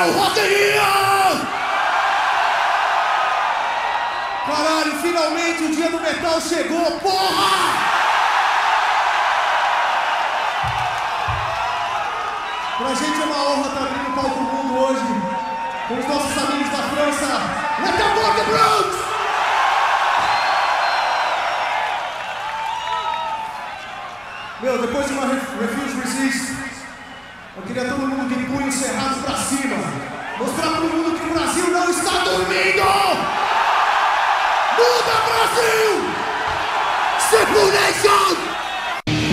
o Rock in Rio! Caralho, finalmente o dia do metal chegou, porra! Pra gente é uma honra estar abrindo o palco mundo hoje com os nossos amigos da França. Let the rock Brutes! Meu, depois de uma Refuse Resist, eu queria todo mundo de punho cerrado pra cima. Mostrar pro mundo que o Brasil não está dormindo! Muda, Brasil! Simple Nation!